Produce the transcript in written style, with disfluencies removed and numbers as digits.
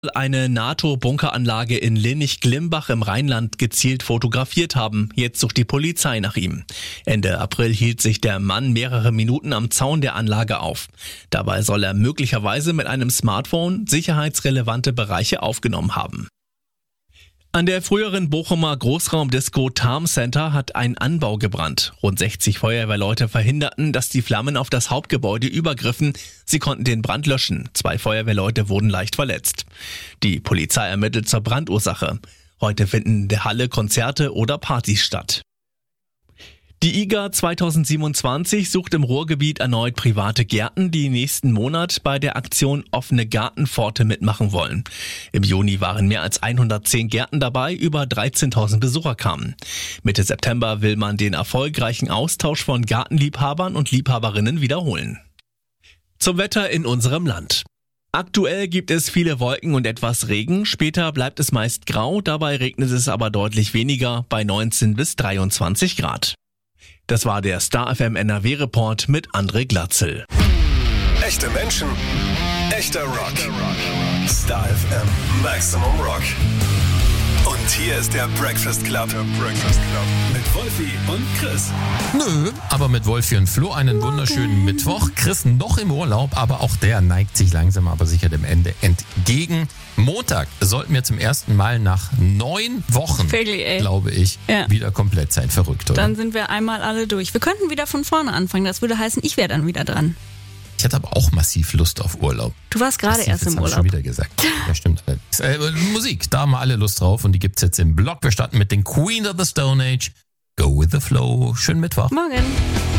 eine NATO-Bunkeranlage in Linnich-Glimbach im Rheinland gezielt fotografiert haben. Jetzt sucht die Polizei nach ihm. Ende April hielt sich der Mann mehrere Minuten am Zaun der Anlage auf. Dabei soll er möglicherweise mit einem Smartphone sicherheitsrelevante Bereiche aufgenommen haben. An der früheren Bochumer Großraumdisco Tarm Center hat ein Anbau gebrannt. Rund 60 Feuerwehrleute verhinderten, dass die Flammen auf das Hauptgebäude übergriffen. Sie konnten den Brand löschen. 2 Feuerwehrleute wurden leicht verletzt. Die Polizei ermittelt zur Brandursache. Heute finden in der Halle Konzerte oder Partys statt. Die IGA 2027 sucht im Ruhrgebiet erneut private Gärten, die nächsten Monat bei der Aktion Offene Gartenpforte mitmachen wollen. Im Juni waren mehr als 110 Gärten dabei, über 13.000 Besucher kamen. Mitte September will man den erfolgreichen Austausch von Gartenliebhabern und Liebhaberinnen wiederholen. Zum Wetter in unserem Land. Aktuell gibt es viele Wolken und etwas Regen, später bleibt es meist grau, dabei regnet es aber deutlich weniger, bei 19 bis 23 Grad. Das war der Star FM NRW Report mit André Glatzel. Echte Menschen, echter Rock. Star FM Maximum Rock. Und hier ist der Breakfast Club. Mit Wolfi und Chris. Nö, aber mit Wolfi und Flo einen wunderschönen Mittwoch. Chris noch im Urlaub, aber auch der neigt sich langsam aber sicher dem Ende entgegen. Montag sollten wir zum ersten Mal nach 9 Wochen, glaube ich, wieder komplett sein. Verrückt, oder? Dann sind wir einmal alle durch. Wir könnten wieder von vorne anfangen. Das würde heißen, ich wäre dann wieder dran. Ich hatte aber auch massiv Lust auf Urlaub. Du warst gerade erst im Urlaub. Das habe ich schon wieder gesagt. Ja, stimmt. Musik, da haben wir alle Lust drauf und die gibt's jetzt im Blog. Wir starten mit den Queen of the Stone Age. Go with the Flow. Schönen Mittwoch. Morgen.